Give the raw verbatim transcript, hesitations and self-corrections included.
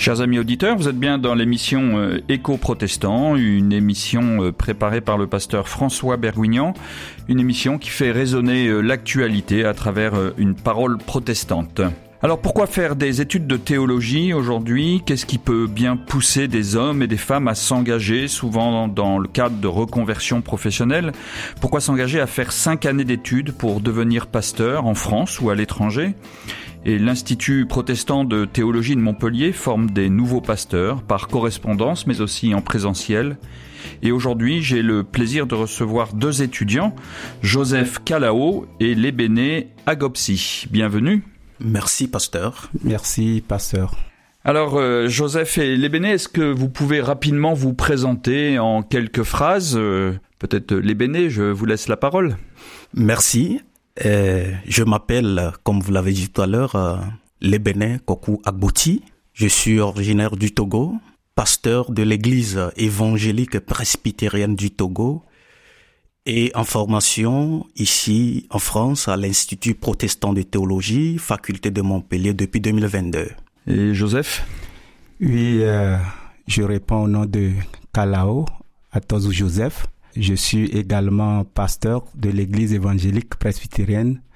Chers amis auditeurs, vous êtes bien dans l'émission euh, Écho Protestant, une émission euh, préparée par le pasteur François Berguignan, une émission qui fait résonner euh, l'actualité à travers euh, une parole protestante. Alors pourquoi faire des études de théologie aujourd'hui ? Qu'est-ce qui peut bien pousser des hommes et des femmes à s'engager, souvent dans le cadre de reconversion professionnelle ? Pourquoi s'engager à faire cinq années d'études pour devenir pasteur en France ou à l'étranger ? Et l'Institut protestant de théologie de Montpellier forme des nouveaux pasteurs par correspondance mais aussi en présentiel. Et aujourd'hui, j'ai le plaisir de recevoir deux étudiants, Joseph Kalao et Lebene Agopsi. Bienvenue. Merci, pasteur. Merci, pasteur. Alors, euh, Joseph et Lebene, est-ce que vous pouvez rapidement vous présenter en quelques phrases ? euh, Peut-être Lebene, je vous laisse la parole. Merci. Euh, je m'appelle, comme vous l'avez dit tout à l'heure, euh, Lebene Kokou Agboti. Je suis originaire du Togo, pasteur de l'église évangélique presbytérienne du Togo et en formation ici en France à l'Institut protestant de théologie, faculté de Montpellier depuis deux mille vingt-deux. Et Joseph ? Oui, euh, je réponds au nom de Kalao, Atozu Joseph. Je suis également pasteur de l'église évangélique presbytérienne